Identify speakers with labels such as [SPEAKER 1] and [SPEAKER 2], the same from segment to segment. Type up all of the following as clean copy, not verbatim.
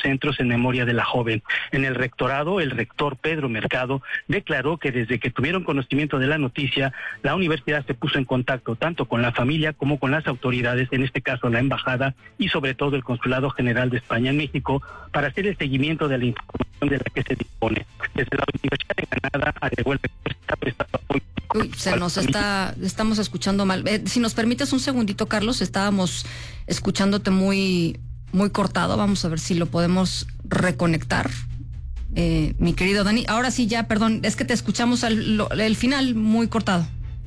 [SPEAKER 1] centros en memoria de la joven. En el rectorado, el rector Pedro Mercado declaró que desde que tuvieron conocimiento de la noticia, la universidad se puso en contacto tanto con la familia como con las autoridades, en este caso la embajada y sobre todo el Consulado General de España en México, para hacer el seguimiento de la información de la que se dispone. Desde la Universidad de Granada agregó el rector está prestando apoyo.
[SPEAKER 2] Estamos escuchando mal. Si nos permites un segundito, Carlos, estábamos escuchándote muy cortado. Vamos a ver si lo podemos reconectar. Mi querido Dani, ahora sí ya, perdón, es que te escuchamos el final muy cortado.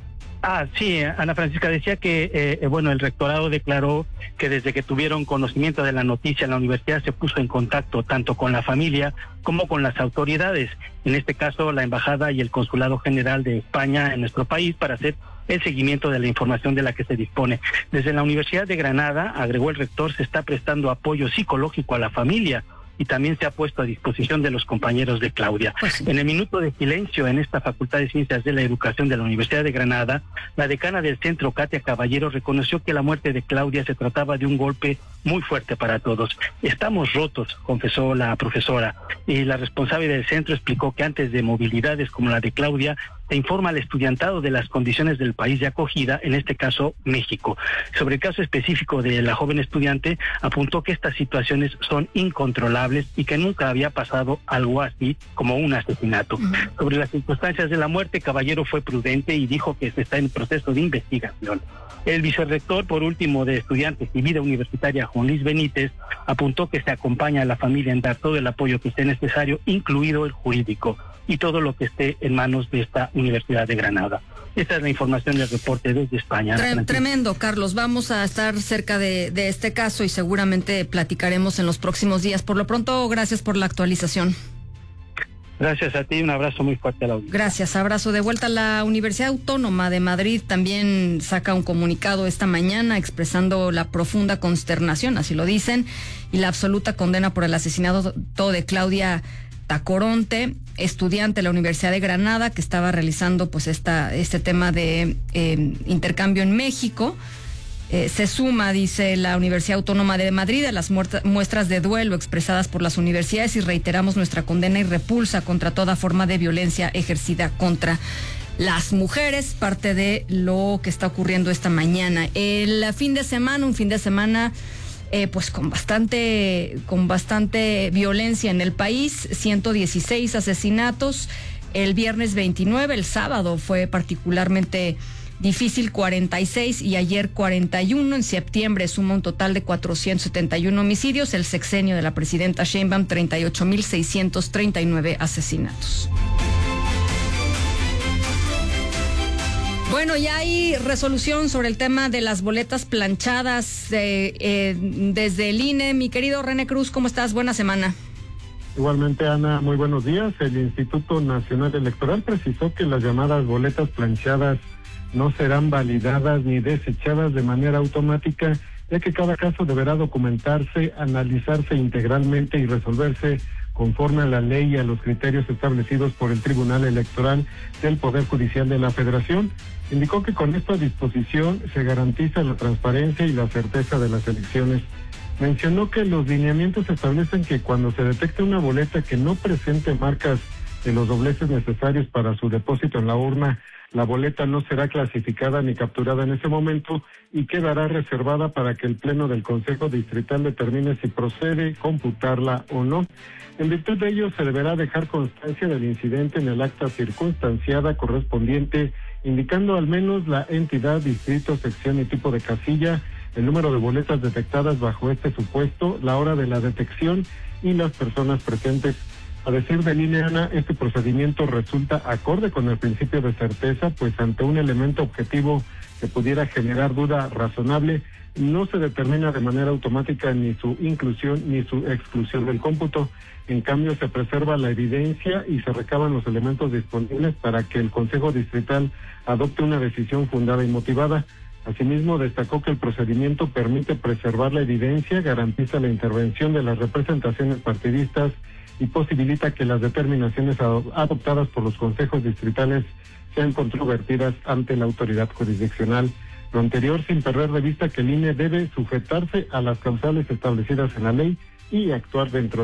[SPEAKER 1] Sí, Ana Francisca, decía que, el rectorado declaró que desde que tuvieron conocimiento de la noticia, la universidad se puso en contacto tanto con la familia como con las autoridades, en este caso la embajada y el Consulado General de España en nuestro país, para hacer el seguimiento de la información de la que se dispone. Desde la Universidad de Granada, agregó el rector, se está prestando apoyo psicológico a la familia y también se ha puesto a disposición de los compañeros de Claudia.
[SPEAKER 2] Pues sí.
[SPEAKER 1] En el minuto de silencio en esta Facultad de Ciencias de la Educación de la Universidad de Granada, la decana del centro, Katia Caballero, reconoció que la muerte de Claudia se trataba de un golpe muy fuerte para todos. Estamos rotos, confesó la profesora, y la responsable del centro explicó que antes de movilidades como la de Claudia, se informa al estudiantado de las condiciones del país de acogida, en este caso México. Sobre el caso específico de la joven estudiante, apuntó que estas situaciones son incontrolables y que nunca había pasado algo así como un asesinato. Sobre las circunstancias de la muerte, Caballero fue prudente y dijo que se está en proceso de investigación. El vicerrector, por último, de Estudiantes y Vida Universitaria, Juan Luis Benítez, apuntó que se acompaña a la familia en dar todo el apoyo que esté necesario, incluido el jurídico, y todo lo que esté en manos de esta Universidad de Granada. Esta es la información del reporte desde España.
[SPEAKER 2] Tremendo, Carlos. Vamos a estar cerca de este caso y seguramente platicaremos en los próximos días. Por lo pronto, gracias por la actualización.
[SPEAKER 1] Gracias a ti, un abrazo muy fuerte a la audiencia.
[SPEAKER 2] Gracias, abrazo de vuelta. La Universidad Autónoma de Madrid también saca un comunicado esta mañana expresando la profunda consternación, así lo dicen, y la absoluta condena por el asesinato de Claudia Tacoronte, estudiante de la Universidad de Granada, que estaba realizando pues este tema de intercambio en México. Se suma, dice la Universidad Autónoma de Madrid, a las muestras de duelo expresadas por las universidades y reiteramos nuestra condena y repulsa contra toda forma de violencia ejercida contra las mujeres, parte de lo que está ocurriendo esta mañana. Un fin de semana pues con bastante violencia en el país, 116 asesinatos, el viernes 29, el sábado fue particularmente difícil, 46, y ayer 41. En septiembre suma un total de 471 homicidios. El sexenio de la presidenta Sheinbaum, 38,639 asesinatos. Bueno, ya hay resolución sobre el tema de las boletas planchadas desde el INE. Mi querido René Cruz, ¿cómo estás? Buena semana.
[SPEAKER 3] Igualmente, Ana, muy buenos días. El Instituto Nacional Electoral precisó que las llamadas boletas planchadas no serán validadas ni desechadas de manera automática, ya que cada caso deberá documentarse, analizarse integralmente y resolverse conforme a la ley y a los criterios establecidos por el Tribunal Electoral del Poder Judicial de la Federación. Indicó que con esta disposición se garantiza la transparencia y la certeza de las elecciones. Mencionó que los lineamientos establecen que cuando se detecte una boleta que no presente marcas de los dobleces necesarios para su depósito en la urna, la boleta no será clasificada ni capturada en ese momento y quedará reservada para que el Pleno del Consejo Distrital determine si procede computarla o no. En virtud de ello, se deberá dejar constancia del incidente en el acta circunstanciada correspondiente, indicando al menos la entidad, distrito, sección y tipo de casilla, el número de boletas detectadas bajo este supuesto, la hora de la detección y las personas presentes. A decir de INE, Ana, este procedimiento resulta acorde con el principio de certeza, pues ante un elemento objetivo que pudiera generar duda razonable, no se determina de manera automática ni su inclusión ni su exclusión del cómputo. En cambio, se preserva la evidencia y se recaban los elementos disponibles para que el Consejo Distrital adopte una decisión fundada y motivada. Asimismo, destacó que el procedimiento permite preservar la evidencia, garantiza la intervención de las representaciones partidistas y posibilita que las determinaciones adoptadas por los consejos distritales sean controvertidas ante la autoridad jurisdiccional. Lo anterior sin perder de vista que el INE debe sujetarse a las causales establecidas en la ley y actuar dentro